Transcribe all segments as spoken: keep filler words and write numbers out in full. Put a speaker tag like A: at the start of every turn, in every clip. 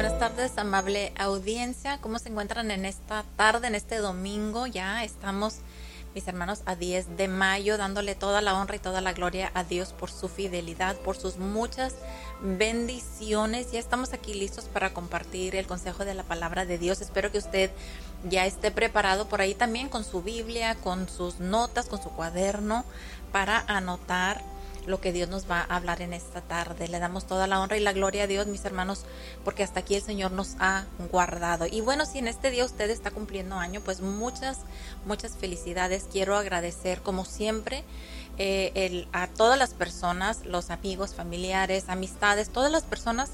A: buenas tardes, amable audiencia. ¿Cómo se encuentran en esta tarde, en este domingo? Ya estamos, mis hermanos, a diez de mayo, dándole toda la honra y toda la gloria a Dios por su fidelidad, por sus muchas bendiciones. Ya estamos aquí listos para compartir el consejo de la palabra de Dios. Espero que usted ya esté preparado por ahí también con su Biblia, con sus notas, con su cuaderno, para anotar lo que Dios nos va a hablar en esta tarde. Le damos toda la honra y la gloria a Dios, mis hermanos, porque hasta aquí el Señor nos ha guardado. Y bueno, si en este día usted está cumpliendo año, pues muchas, muchas felicidades. Quiero agradecer, como siempre, eh, el, a todas las personas, los amigos, familiares, amistades, todas las personas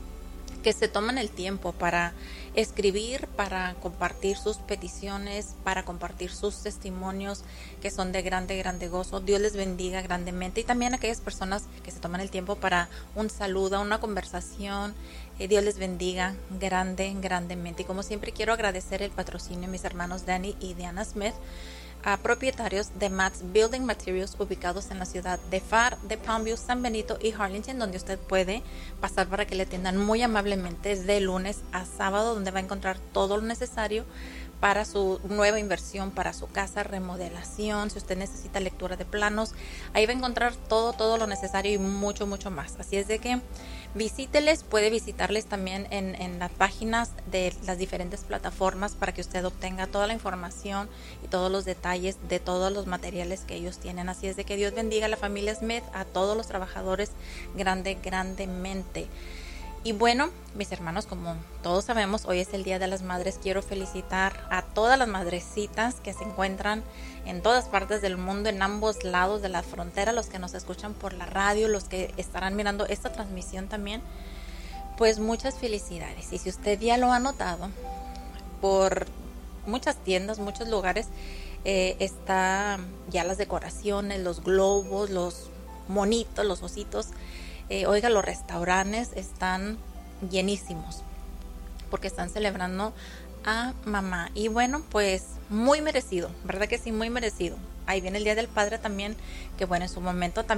A: que se toman el tiempo para escribir, para compartir sus peticiones, para compartir sus testimonios, que son de grande, grande gozo. Dios les bendiga grandemente. Y también a aquellas personas que se toman el tiempo para un saludo, una conversación. Eh, Dios les bendiga grande, grandemente. Y como siempre, quiero agradecer el patrocinio de mis hermanos Danny y Diana Smith, a propietarios de Matt's Building Materials, ubicados en la ciudad de F A R, de Palmview, San Benito y Harlingen, donde usted puede pasar para que le atiendan muy amablemente de lunes a sábado, donde va a encontrar todo lo necesario para su nueva inversión, para su casa, remodelación. Si usted necesita lectura de planos, ahí va a encontrar todo, todo lo necesario y mucho, mucho más. Así es de que visíteles, puede visitarles también en, en las páginas de las diferentes plataformas para que usted obtenga toda la información y todos los detalles de todos los materiales que ellos tienen. Así es de que Dios bendiga a la familia Smith, a todos los trabajadores grande, grandemente. Y bueno, mis hermanos, como todos sabemos, hoy es el Día de las Madres. Quiero felicitar a todas las madrecitas que se encuentran en todas partes del mundo, en ambos lados de la frontera, los que nos escuchan por la radio, los que estarán mirando esta transmisión también. Pues muchas felicidades. Y si usted ya lo ha notado, por muchas tiendas, muchos lugares, eh, está ya las decoraciones, los globos, los monitos, los ositos. Eh, oiga, los restaurantes están llenísimos porque están celebrando a mamá. Y bueno, pues muy merecido, ¿verdad que sí? Muy merecido. Ahí viene el Día del Padre también, que bueno, en su momento también